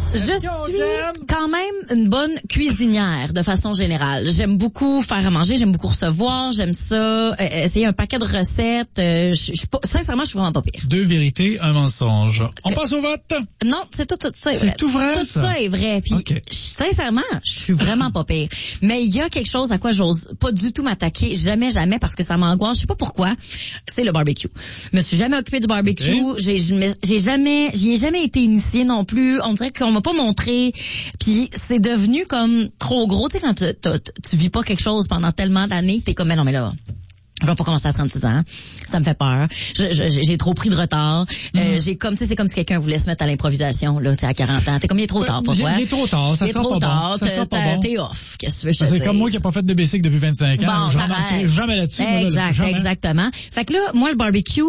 Je suis quand même une bonne cuisinière de façon générale. J'aime beaucoup faire à manger, j'aime beaucoup recevoir, j'aime ça, essayer un paquet de recettes. Sincèrement, je suis vraiment pas pire. 2 vérités, un mensonge. On passe au vote? Non, c'est tout ça est vrai. C'est tout vrai, Tout ça est vrai. Puis, sincèrement, je suis vraiment pas pire. Mais il y a quelque chose à quoi j'ose pas du tout m'attaquer. Jamais, parce que ça m'angoisse. Je sais pas pourquoi. C'est le barbecue. Je me suis jamais occupée du barbecue. Okay. J'y ai jamais été initiée non plus. On dirait qu'on m'a pas montré. Puis c'est devenu comme trop gros. Tu sais, quand tu vis pas quelque chose pendant tellement d'années, t'es comme, mais non, mais là, je vais pas commencer à 36 ans. Ça me fait peur. J'ai trop pris de retard. J'ai comme, tu sais, c'est comme si quelqu'un voulait se mettre à l'improvisation, là, tu sais, à 40 ans. T'es comme, il est trop tard, pourquoi? Il est trop tard, ça sent pas bon. Ça sent pas bon. T'es off. Qu'est-ce que tu veux C'est comme moi qui n'ai pas fait de bicycle depuis 25 ans. Bon, je remarquerai jamais là-dessus. Exactement. Fait que là, moi, le barbecue,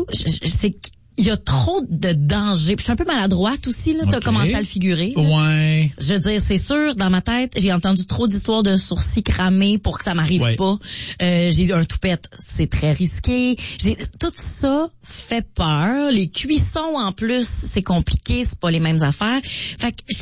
il y a trop de dangers. Puis je suis un peu maladroite aussi, là. T'as commencé à le figurer. Là. Ouais. Je veux dire, c'est sûr, dans ma tête, j'ai entendu trop d'histoires de sourcils cramés pour que ça m'arrive pas. J'ai eu un toupette, c'est très risqué. Tout ça fait peur. Les cuissons, en plus, c'est compliqué, c'est pas les mêmes affaires. Fait que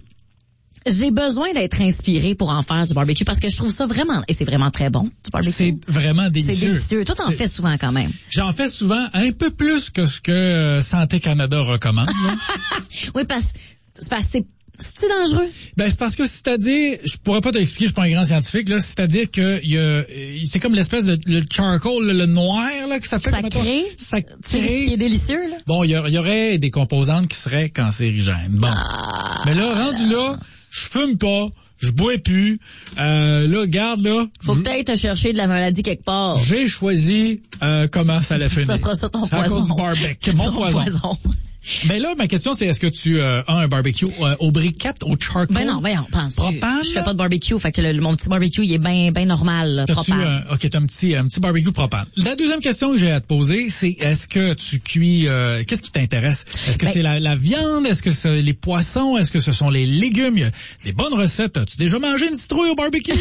j'ai besoin d'être inspirée pour en faire du barbecue parce que je trouve ça vraiment, et c'est vraiment très bon, du barbecue. C'est vraiment délicieux. C'est délicieux. Toi, t'en fais souvent quand même. J'en fais souvent un peu plus que ce que Santé Canada recommande. Oui, parce que c'est-tu dangereux? Ben, c'est parce que c'est-à-dire, je pourrais pas te l'expliquer, je suis pas un grand scientifique, là, c'est-à-dire que c'est comme l'espèce de le charcoal, le noir, là, que ça fait. Ça crée. C'est ce qui est délicieux, là. Bon, il y aurait des composantes qui seraient cancérigènes. Bon. Mais là, rendu là, je fume pas, je bois plus. Là, garde là. Faut que t'ailles te chercher de la maladie quelque part. J'ai choisi comment ça allait finir. Ça sera ça ton poison. C'est à cause du barbecue. Mon poison. Mais là, ma question, c'est est-ce que tu as un barbecue au briquette, au charcoal? Ben non, pense. Propane? Je fais pas de barbecue, fait que mon petit barbecue, il est ben normal, là, propane. T'as un petit barbecue propane. La deuxième question que j'ai à te poser, c'est est-ce que tu cuis, qu'est-ce qui t'intéresse? Est-ce que c'est la viande? Est-ce que c'est les poissons? Est-ce que ce sont les légumes? Il y a des bonnes recettes. As-tu déjà mangé une citrouille au barbecue?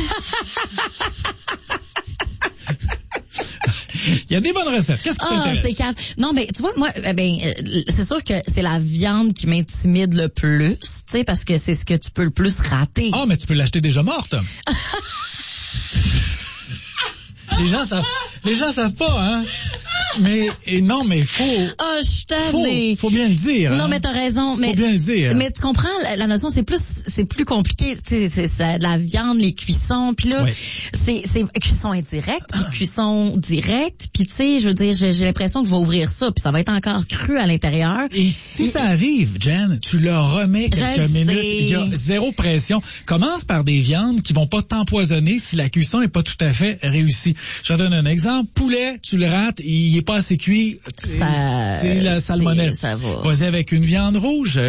Il y a des bonnes recettes. Qu'est-ce qui t'intéresse? C'est calme. Non, mais tu vois, moi, c'est sûr que c'est la viande qui m'intimide le plus, tu sais, parce que c'est ce que tu peux le plus rater. Ah, mais tu peux l'acheter déjà morte. Les gens savent pas, hein. Mais faut. Ah, je t'avais. Faut bien le dire. Non, hein? mais t'as raison. Mais, faut bien le dire. Mais tu comprends, la notion, c'est plus compliqué. Tu sais, c'est la viande, les cuissons, puis là, c'est cuisson indirecte, puis cuisson directe, puis tu sais, je veux dire, j'ai l'impression que je vais ouvrir ça, puis ça va être encore cru à l'intérieur. Et si ça arrive, Jen, tu le remets quelques minutes. Il y a zéro pression. Commence par des viandes qui vont pas t'empoisonner si la cuisson est pas tout à fait réussie. Je te donne un exemple. Poulet, tu le rates, il est pas assez cuit. C'est la salmonelle. Ça va. Vas-y avec une viande rouge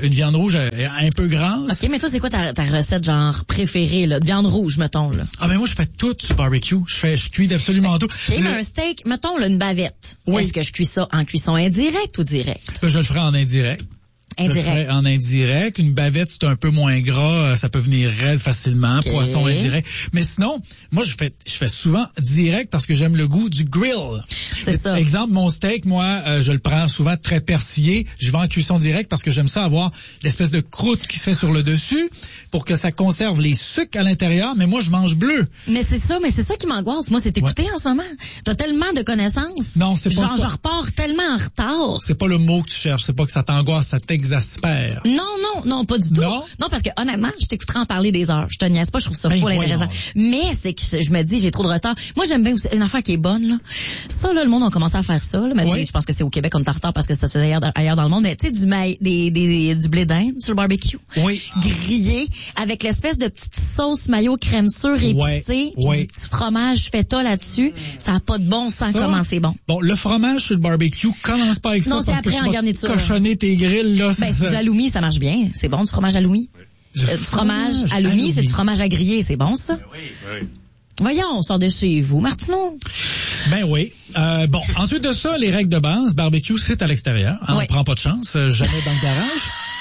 un peu grasse. OK, mais toi, c'est quoi ta recette genre préférée, là, de viande rouge, mettons, là? Ah, ben moi, je fais tout du barbecue. Je cuis absolument tout. OK, mais un steak, mettons, là, une bavette. Oui. Est-ce que je cuis ça en cuisson indirecte ou directe? Je le ferai en indirect. Indirect. En indirect. Une bavette, c'est un peu moins gras. Ça peut venir raide facilement. Okay. Poisson indirect. Mais sinon, moi, je fais souvent direct parce que j'aime le goût du grill. C'est ça. Exemple, mon steak, moi, je le prends souvent très persillé. Je vais en cuisson directe parce que j'aime ça avoir l'espèce de croûte qui se fait sur le dessus pour que ça conserve les sucres à l'intérieur. Mais moi, je mange bleu. Mais c'est ça qui m'angoisse. Moi, c'est écouter en ce moment. T'as tellement de connaissances. Non, c'est pas ça. Je repars tellement en retard. C'est pas le mot que tu cherches. C'est pas que ça t'angoisse, ça t'exaspère. Non, pas du tout. Non, parce que honnêtement, je t'écouterai en parler des heures. Je te niaise pas, je trouve ça full intéressant. Mais c'est que je me dis, j'ai trop de retard. Moi, j'aime bien aussi une affaire qui est bonne, là. Ça, là, le monde a commencé à faire ça, là. Mais tu sais, je pense que c'est au Québec qu'on est en retard parce que ça se faisait ailleurs dans le monde. Mais tu sais, du blé d'Inde sur le barbecue. Oui. Grillé avec l'espèce de petite sauce mayo crème sûre épicée. Du petit fromage feta là-dessus. Ça a pas de bon sens comment c'est bon. Bon, le fromage sur le barbecue, commence pas avec ça. Non, c'est après en garniture. Cochonner tes grilles, là. Ben, c'est du halloumi, ça marche bien. C'est bon, du fromage halloumi. Du fromage halloumi, c'est du fromage à griller, c'est bon, ça? Oui. Voyons, on sort de chez vous, Martineau. Ben oui. Bon, ensuite de ça, les règles de base, barbecue, c'est à l'extérieur. Hein, on prend pas de chance, jamais dans le garage.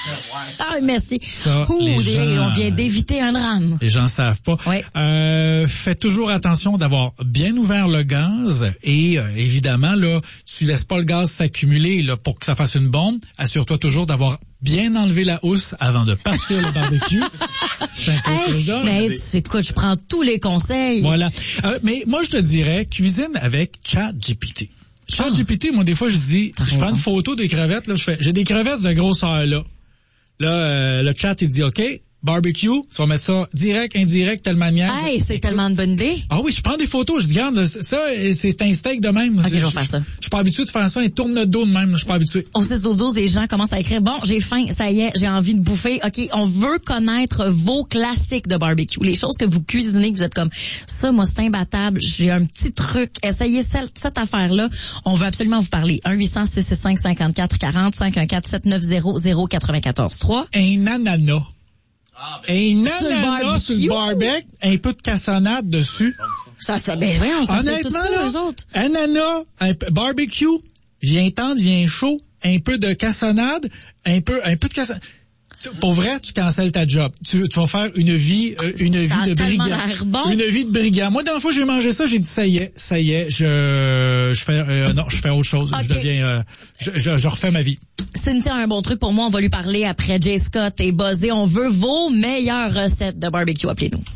Ah, merci. Ça, les gens, on vient d'éviter un drame. Les gens savent pas. Oui. Fais toujours attention d'avoir bien ouvert le gaz et évidemment, là, tu laisses pas le gaz s'accumuler là pour que ça fasse une bombe. Assure-toi toujours d'avoir bien enlevé la housse avant de partir le barbecue. C'est un peu ça. Mais écoute, je prends tous les conseils. Voilà. Mais moi, je te dirais, cuisine avec ChatGPT. ChatGPT, moi, des fois, je dis, je prends une photo des crevettes, là, j'ai des crevettes de grosseur, là. Là, le chat, il dit, OK, barbecue, tu vas mettre ça direct, indirect, telle manière. Hey, c'est tellement une bonne idée. Ah oui, je prends des photos, je dis, regarde, ça, c'est un steak de même. OK, je vais faire ça. Je suis pas habitué de faire ça, un tourne de dos de même, je suis pas habitué. Au 6-12-12, les gens commencent à écrire, bon, j'ai faim, ça y est, j'ai envie de bouffer. OK, on veut connaître vos classiques de barbecue, les choses que vous cuisinez, que vous êtes comme, ça, moi, c'est imbattable, j'ai un petit truc, essayez cette affaire-là. On veut absolument vous parler. 1-800-665-5440, 514-790-094-3. Un ananas. Un ananas sur le barbecue, un peu de cassonade dessus. Ça ben oui, on s'en sait tout ça, eux autres. Ananas, un barbecue, vient tendre, vient chaud, un peu de cassonade, un peu de cassonade. Pour vrai, tu cancelles ta job. Tu vas faire une vie de brigand. Bon. Une vie de brigand. Moi, dans la fois j'ai mangé ça, j'ai dit ça y est, je fais autre chose. Okay. Je deviens, je refais ma vie. Cynthia a un bon truc pour moi. On va lui parler après Jay Scott et Buzzé. On veut vos meilleures recettes de barbecue. Appelez-nous.